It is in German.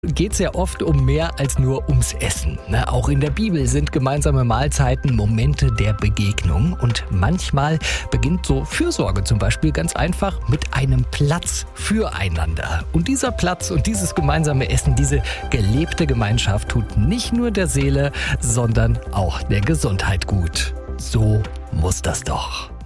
Geht es ja oft um mehr als nur ums Essen. Auch in der Bibel sind gemeinsame Mahlzeiten Momente der Begegnung. Und manchmal beginnt so Fürsorge zum Beispiel ganz einfach mit einem Platz füreinander. Und dieser Platz und dieses gemeinsame Essen, diese gelebte Gemeinschaft tut nicht nur der Seele, sondern auch der Gesundheit gut. So muss das doch.